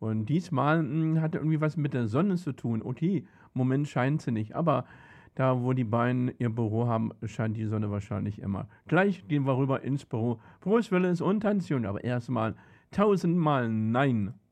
Und diesmal hat er irgendwie was mit der Sonne zu tun. Okay, im Moment scheint sie nicht, aber da, wo die beiden ihr Büro haben, scheint die Sonne wahrscheinlich immer. Gleich gehen wir rüber ins Büro. Bruce Willis und Tanzjun, aber erstmal tausendmal nein.